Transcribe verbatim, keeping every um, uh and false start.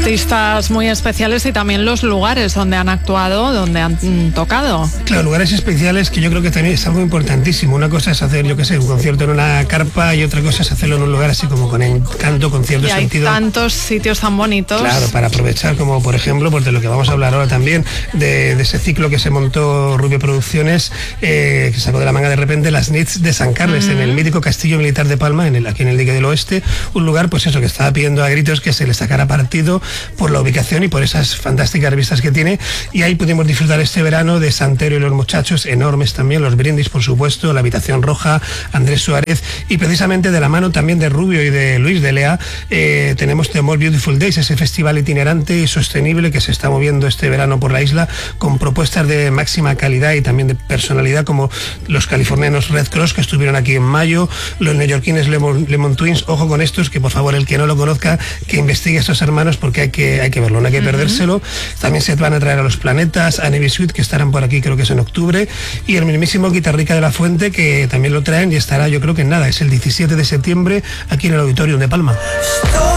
artistas muy especiales y también los lugares donde han actuado, donde han mm, tocado. Claro, lugares especiales que yo creo que también es algo importantísimo. Una cosa es hacer, yo qué sé, un concierto en una carpa y otra cosa es hacerlo en un lugar así como con encanto, con cierto y hay sentido. Tantos sitios tan bonitos. Claro, para aprovechar, como por ejemplo, pues de lo que vamos a hablar ahora también, de, de ese ciclo que se montó Rubio Producciones, eh, que sacó de la manga de repente las Nits de San Carles, mm. en el mítico Castillo Militar de Palma, en el, aquí en el Dique del Oeste, un lugar, pues eso, que estaba pidiendo a gritos que se le sacara partido por la ubicación y por esas fantásticas vistas que tiene, y ahí pudimos disfrutar este verano de Santero y los muchachos, enormes también, los brindis, por supuesto, la Habitación Roja, Andrés Suárez, y precisamente de la mano también de Rubio y de Luis de Lea, eh, tenemos The More Beautiful Days, ese festival itinerante y sostenible que se está moviendo este verano por la isla, con propuestas de máxima calidad y también de personalidad, como los californianos Red Cross, que estuvieron aquí en mayo, los neoyorquines Lemon, Lemon Twins. Ojo con estos, que por favor el que no lo conozca, que investigue a estos hermanos, porque hay que, hay que verlo, no hay que uh-huh. perdérselo. También se van a traer a Los Planetas, a Navy Suite, que estarán por aquí, creo que es en octubre, y el mismísimo Guitarrica de la Fuente, que también lo traen y estará, yo creo que en nada, es el diecisiete de septiembre aquí en el Auditorium de Palma.